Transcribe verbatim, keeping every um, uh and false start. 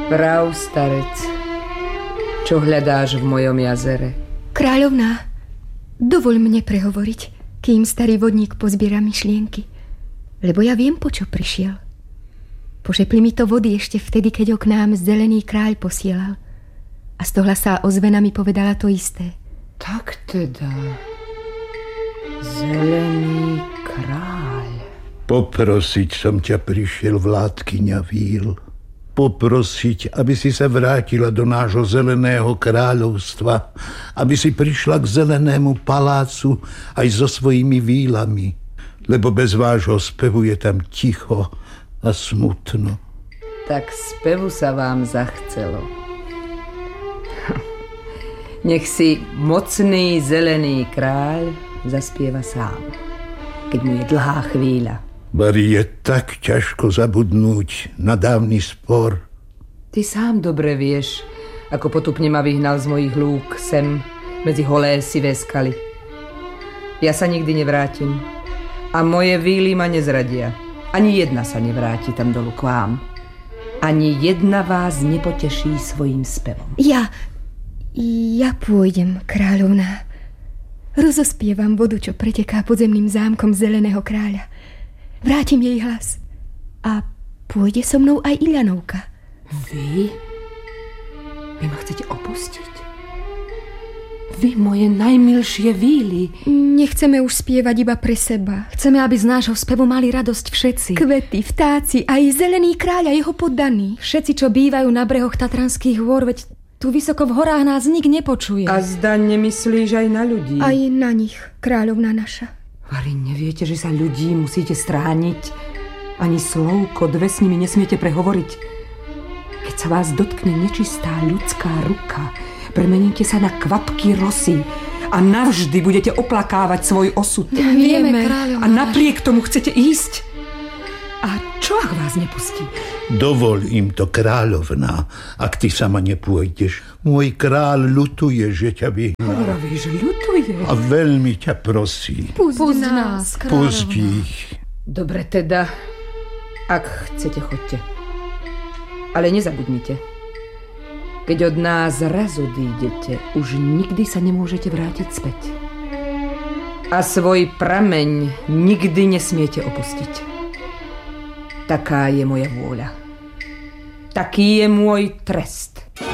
Prav, starec, čo hľadáš v mojom jazere? Kráľovná, dovol mne prehovoriť, kým starý vodník pozbiera myšlienky. Lebo ja viem, po čo prišiel. Pošepli mi to vody ešte vtedy, keď ho k nám zelený kráľ posielal. A z toho sa ozvena mi povedala to isté. Tak teda, zelený kráľ. Poprosiť som ťa prišiel, vládkyňa víl. Poprosiť, aby si sa vrátila do nášho zeleného kráľovstva, aby si prišla k zelenému palácu aj so svojimi vílami, lebo bez vášho spevu je tam ticho a smutno. Tak spevu sa vám zachcelo. Nech si mocný zelený kráľ zaspieva sám, keď mu je dlhá chvíľa. Bari, je tak ťažko zabudnúť na dávny spor. Ty sám dobre vieš, ako potupne ma vyhnal z mojich lúk sem medzi holé sivé skaly. Ja sa nikdy nevrátim a moje víly ma nezradia. Ani jedna sa nevráti tam dolu k vám. Ani jedna vás nepoteší svojím spevom. Ja, ja pôjdem, kráľovná. Rozospievam vodu, čo preteká podzemným zámkom zeleného kráľa. Vrátim jej hlas. A pôjde so mnou aj Ilianovka. Vy? Vy ma chcete opustiť? Vy, moje najmilšie víly. Nechceme už spievať iba pre seba. Chceme, aby z nášho spevu mali radosť všetci. Kvety, vtáci, aj zelený kráľ a jeho poddaní. Všetci, čo bývajú na brehoch Tatranských hôr, veď tu vysoko v horách nás nik nepočuje. A zda nemyslíš aj na ľudí? Aj na nich, kráľovná naša. Vary, neviete, že sa ľudí musíte strániť? Ani slovko, dve s nimi nesmiete prehovoriť. Keď sa vás dotkne nečistá ľudská ruka, premeníte sa na kvapky rosy a navždy budete oplakávať svoj osud. Vieme, kráľovná. A napriek tomu chcete ísť? A čo, ak vás nepustí? Dovol im to, kráľovná, ak ty sama nepôjdeš. Môj kráľ ľutuje, že ťa vyhnal. Hovoríš, ľutuje? A veľmi ťa prosí. Pusť, Pusť nás, kráľovná. Pusť ich. Dobre teda, ak chcete, chodte. Ale nezabudnite. Keď od nás raz odídete, už nikdy sa nemôžete vrátiť späť. A svoj prameň nikdy nesmiete opustiť. Taká je moja vôľa. Taký je môj trest.